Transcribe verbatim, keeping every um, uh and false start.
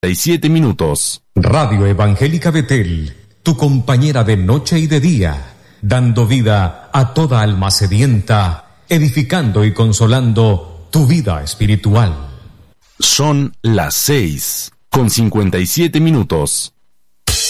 y siete minutos. Radio Evangélica Betel, tu compañera de noche y de día, dando vida a toda alma sedienta, edificando y consolando tu vida espiritual. Son las seis con cincuenta y siete minutos.